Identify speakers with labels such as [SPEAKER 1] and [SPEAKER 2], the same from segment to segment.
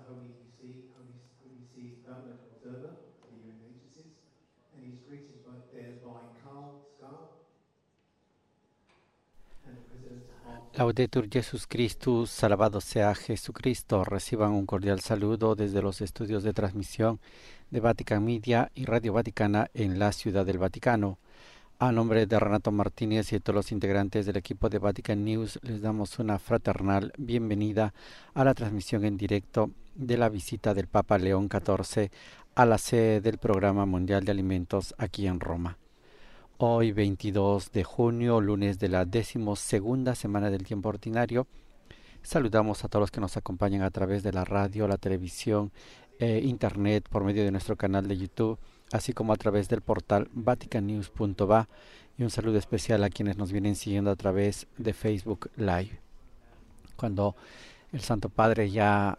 [SPEAKER 1] Holy See's permanent observer of the UN agencies, and he's greeted there by Carl Scar and the President of...
[SPEAKER 2] Laudetur Jesus Christus, alabado sea Jesucristo. Reciban un cordial saludo desde los estudios de transmisión de Vatican Media y Radio Vaticana en la Ciudad del Vaticano. A nombre de Renato Martínez y de todos los integrantes del equipo de Vatican News, les damos una fraternal bienvenida a la transmisión en directo de la visita del Papa León XIV a la sede del Programa Mundial de Alimentos aquí en Roma. Hoy, 22 de junio, lunes de la 12ª semana del tiempo ordinario, saludamos a todos los que nos acompañan a través de la radio, la televisión, internet, por medio de nuestro canal de YouTube, así como a través del portal vaticannews.va, y un saludo especial a quienes nos vienen siguiendo a través de Facebook Live. Cuando el Santo Padre ya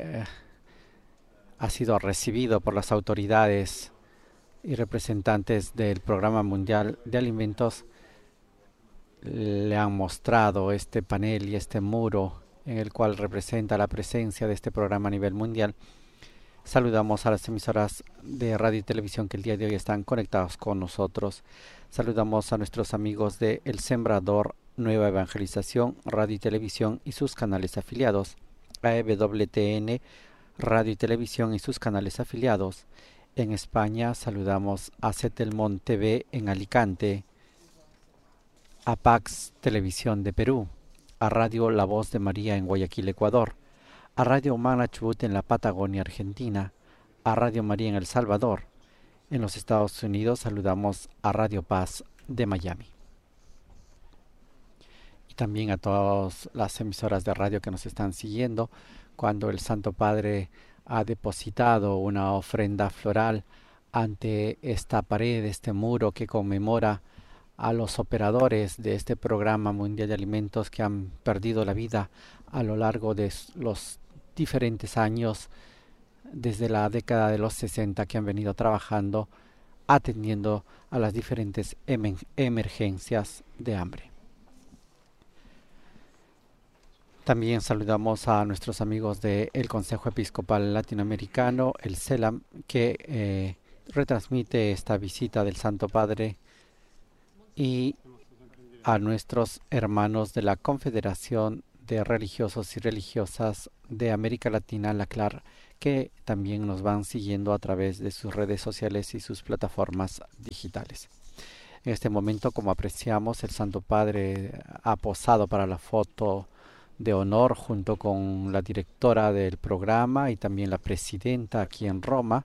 [SPEAKER 2] ha sido recibido por las autoridades y representantes del Programa Mundial de Alimentos, le han mostrado este panel y este muro en el cual representa la presencia de este programa a nivel mundial. Saludamos a las emisoras de radio y televisión que el día de hoy están conectados con nosotros. Saludamos a nuestros amigos de El Sembrador, Nueva Evangelización, Radio y Televisión y sus canales afiliados, a EWTN, Radio y Televisión y sus canales afiliados. En España saludamos a Setelmont TV en Alicante, a Pax Televisión de Perú, a Radio La Voz de María en Guayaquil, Ecuador, a Radio Humana Chubut en la Patagonia, Argentina, a Radio María en El Salvador. En los Estados Unidos saludamos a Radio Paz de Miami. Y también a todas las emisoras de radio que nos están siguiendo cuando el Santo Padre ha depositado una ofrenda floral ante esta pared, este muro que conmemora a los operadores de este Programa Mundial de Alimentos que han perdido la vida a lo largo de los diferentes años, desde la década de los 60, que han venido trabajando, atendiendo a las diferentes emergencias de hambre. También saludamos a nuestros amigos del Consejo Episcopal Latinoamericano, el CELAM, que retransmite esta visita del Santo Padre, y a nuestros hermanos de la Confederación de Religiosos y Religiosas de América Latina, la CLAR, que también nos van siguiendo a través de sus redes sociales y sus plataformas digitales. En este momento, como apreciamos, el Santo Padre ha posado para la foto de honor junto con la directora del programa y también la presidenta aquí en Roma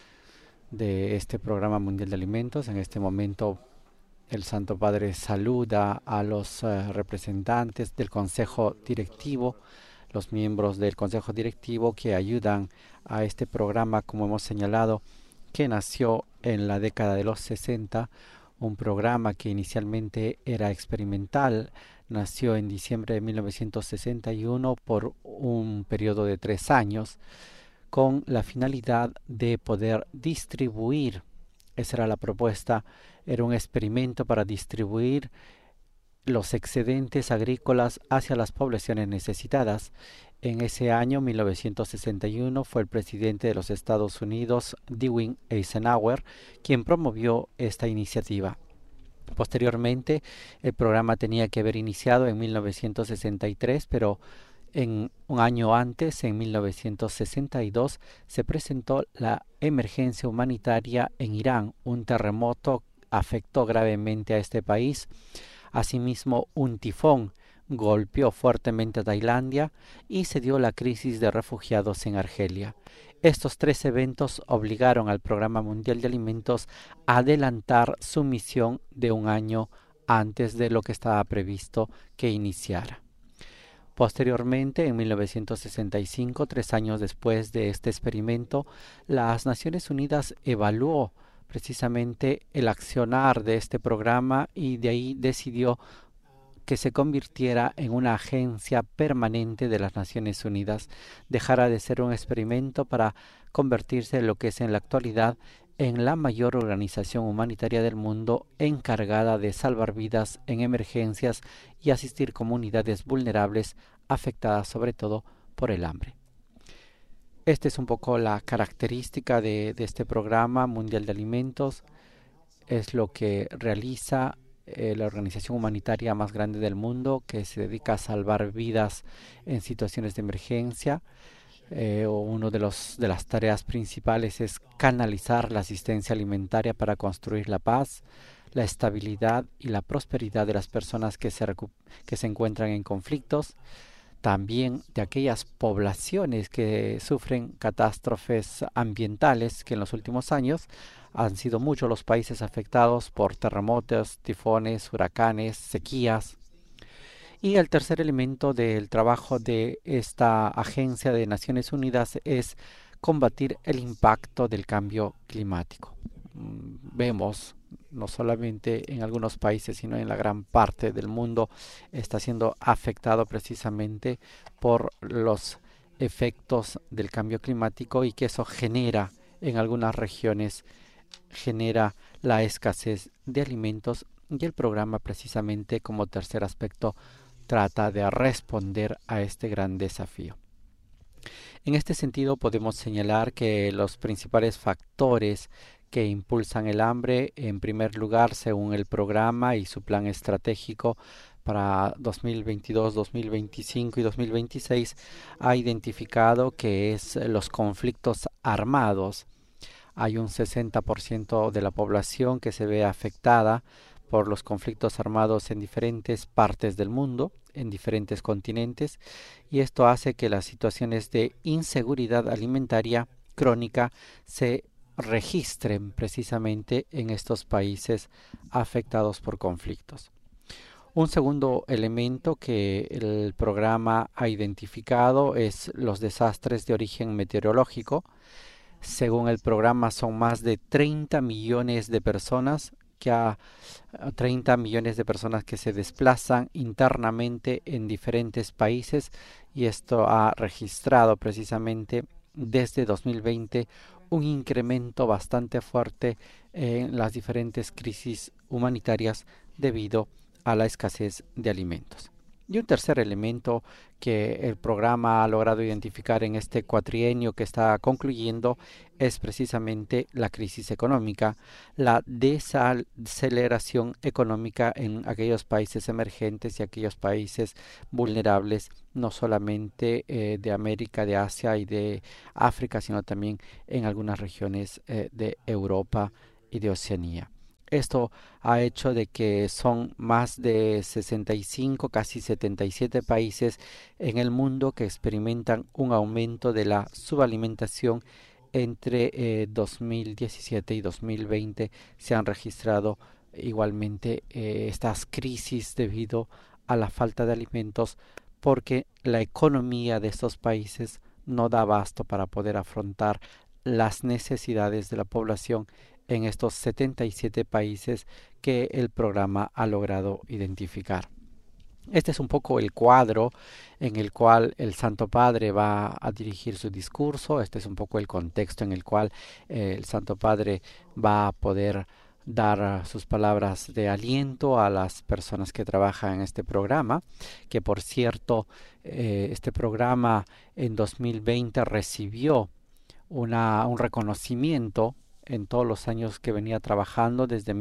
[SPEAKER 2] de este Programa Mundial de Alimentos. En este momento el Santo Padre saluda a los representantes del Consejo Directivo, los miembros del Consejo Directivo que ayudan a este programa, como hemos señalado, que nació en la década de los 60, un programa que inicialmente era experimental. Nació en diciembre de 1961 por un periodo de 3 años con la finalidad de poder distribuir. Esa era la propuesta, era un experimento para distribuir los excedentes agrícolas hacia las poblaciones necesitadas. En ese año, 1961, fue el presidente de los Estados Unidos, Dwight Eisenhower, quien promovió esta iniciativa. Posteriormente, el programa tenía que haber iniciado en 1963, pero en un año antes, en 1962, se presentó la emergencia humanitaria en Irán. Un terremoto afectó gravemente a este país. Asimismo, un tifón golpeó fuertemente a Tailandia y se dio la crisis de refugiados en Argelia. Estos 3 eventos obligaron al Programa Mundial de Alimentos a adelantar su misión de un año antes de lo que estaba previsto que iniciara. Posteriormente, en 1965, 3 años después de este experimento, las Naciones Unidas evaluó precisamente el accionar de este programa y de ahí decidió que se convirtiera en una agencia permanente de las Naciones Unidas, dejara de ser un experimento para convertirse en lo que es en la actualidad en la mayor organización humanitaria del mundo encargada de salvar vidas en emergencias y asistir comunidades vulnerables afectadas sobre todo por el hambre. Esta es un poco la característica de este programa mundial de alimentos. Es lo que realiza la organización humanitaria más grande del mundo, que se dedica a salvar vidas en situaciones de emergencia. Uno de las tareas principales es canalizar la asistencia alimentaria para construir la paz, la estabilidad y la prosperidad de las personas que se encuentran en conflictos, también de aquellas poblaciones que sufren catástrofes ambientales, que en los últimos años han sido muchos los países afectados por terremotos, tifones, huracanes, sequías. Y el tercer elemento del trabajo de esta agencia de Naciones Unidas es combatir el impacto del cambio climático. Vemos no solamente en algunos países, sino en la gran parte del mundo está siendo afectado precisamente por los efectos del cambio climático, y que eso genera en algunas regiones la escasez de alimentos, y el programa precisamente como tercer aspecto trata de responder a este gran desafío. En este sentido podemos señalar que los principales factores que impulsan el hambre, en primer lugar, según el programa y su plan estratégico para 2022, 2025 y 2026, ha identificado que es los conflictos armados. Hay un 60% de la población que se ve afectada por los conflictos armados en diferentes partes del mundo, en diferentes continentes, y esto hace que las situaciones de inseguridad alimentaria crónica se registren precisamente en estos países afectados por conflictos. Un segundo elemento que el programa ha identificado es los desastres de origen meteorológico. Según el programa, son más de 30 millones de personas que se desplazan internamente en diferentes países, y esto ha registrado precisamente desde 2020 un incremento bastante fuerte en las diferentes crisis humanitarias debido a la escasez de alimentos. Y un tercer elemento que el programa ha logrado identificar en este cuatrienio que está concluyendo es precisamente la crisis económica, la desaceleración económica en aquellos países emergentes y aquellos países vulnerables, no solamente de América, de Asia y de África, sino también en algunas regiones de Europa y de Oceanía. Esto ha hecho de que son más de 65, casi 77 países en el mundo que experimentan un aumento de la subalimentación. Entre 2017 y 2020 se han registrado igualmente estas crisis debido a la falta de alimentos, porque la economía de estos países no da abasto para poder afrontar las necesidades de la población en estos 77 países que el programa ha logrado identificar. Este es un poco el cuadro en el cual el Santo Padre va a dirigir su discurso. Este es un poco el contexto en el cual el Santo Padre va a poder dar sus palabras de aliento a las personas que trabajan en este programa, que por cierto, este programa en 2020 recibió un reconocimiento en todos los años que venía trabajando desde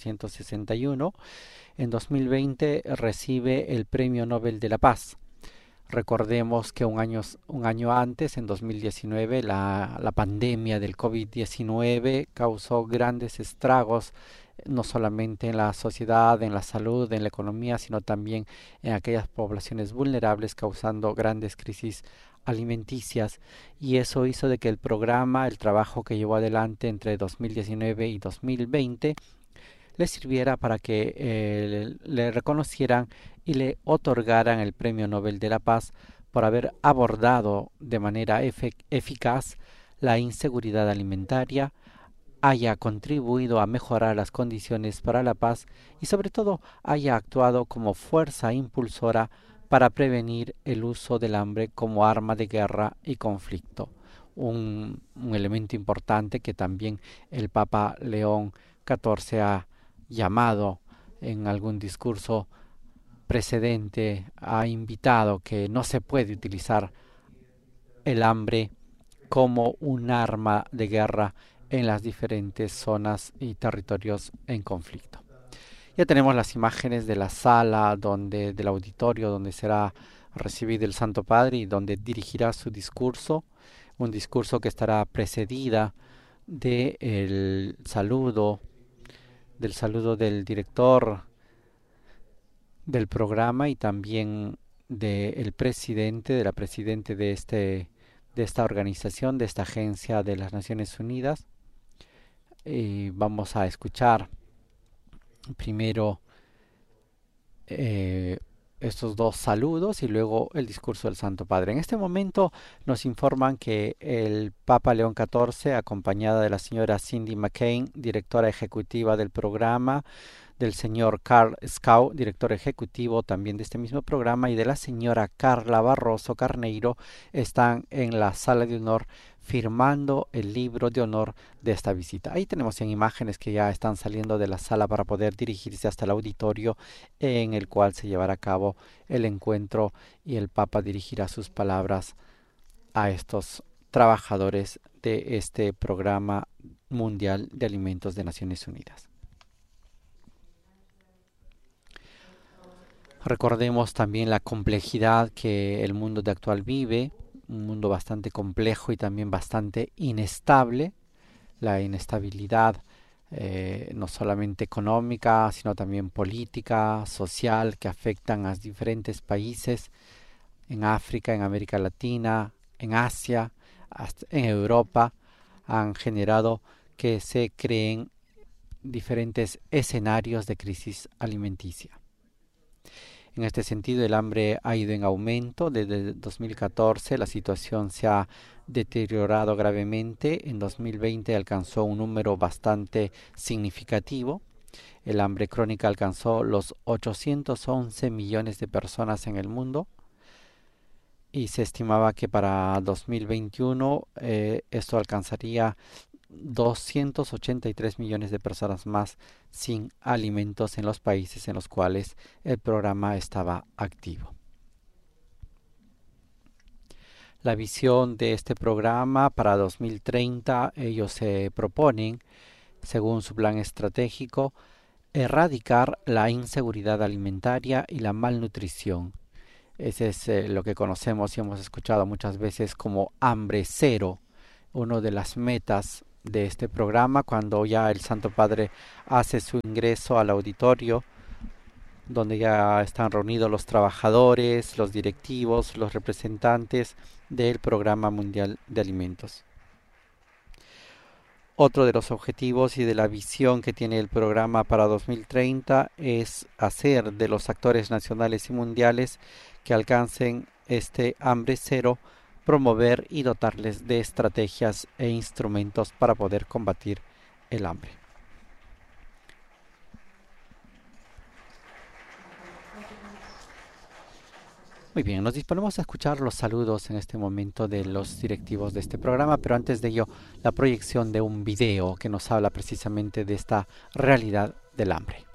[SPEAKER 2] 1961. En 2020 recibe el Premio Nobel de la Paz. Recordemos que un año antes, en 2019, la pandemia del COVID-19 causó grandes estragos, no solamente en la sociedad, en la salud, en la economía, sino también en aquellas poblaciones vulnerables, causando grandes crisis alimenticias, y eso hizo de que el programa, el trabajo que llevó adelante entre 2019 y 2020, le sirviera para que le reconocieran y le otorgaran el Premio Nobel de la Paz por haber abordado de manera eficaz la inseguridad alimentaria, haya contribuido a mejorar las condiciones para la paz y sobre todo haya actuado como fuerza impulsora para prevenir el uso del hambre como arma de guerra y conflicto. Un elemento importante que también el Papa León XIV ha llamado en algún discurso precedente, ha invitado que no se puede utilizar el hambre como un arma de guerra en las diferentes zonas y territorios en conflicto. Ya tenemos las imágenes de la sala del auditorio donde será recibido el Santo Padre y donde dirigirá su discurso, un discurso que estará precedida del saludo del director del programa y también del presidente, de la presidente de esta organización, de esta agencia de las Naciones Unidas. Y vamos a escuchar primero estos dos saludos y luego el discurso del Santo Padre. En este momento nos informan que el Papa León XIV, acompañada de la señora Cindy McCain, directora ejecutiva del programa, del señor Carl Schau, director ejecutivo también de este mismo programa, y de la señora Carla Barroso Carneiro, están en la sala de honor firmando el libro de honor de esta visita. Ahí tenemos en imágenes que ya están saliendo de la sala para poder dirigirse hasta el auditorio en el cual se llevará a cabo el encuentro y el Papa dirigirá sus palabras a estos trabajadores de este programa mundial de alimentos de Naciones Unidas. Recordemos también la complejidad que el mundo de actual vive, un mundo bastante complejo y también bastante inestable. La inestabilidad no solamente económica, sino también política, social, que afectan a diferentes países en África, en América Latina, en Asia, hasta en Europa, han generado que se creen diferentes escenarios de crisis alimenticia. En este sentido, el hambre ha ido en aumento. Desde 2014 la situación se ha deteriorado gravemente. En 2020 alcanzó un número bastante significativo. El hambre crónica alcanzó los 811 millones de personas en el mundo y se estimaba que para 2021 esto alcanzaría 283 millones de personas más sin alimentos en los países en los cuales el programa estaba activo. La visión de este programa para 2030, ellos se proponen, según su plan estratégico, erradicar la inseguridad alimentaria y la malnutrición. Ese es lo que conocemos y hemos escuchado muchas veces como hambre cero, una de las metas de este programa cuando ya el Santo Padre hace su ingreso al auditorio donde ya están reunidos los trabajadores, los directivos, los representantes del Programa Mundial de Alimentos. Otro de los objetivos y de la visión que tiene el programa para 2030 es hacer de los actores nacionales y mundiales que alcancen este hambre cero, promover y dotarles de estrategias e instrumentos para poder combatir el hambre. Muy bien, nos disponemos a escuchar los saludos en este momento de los directivos de este programa, pero antes de ello, la proyección de un video que nos habla precisamente de esta realidad del hambre.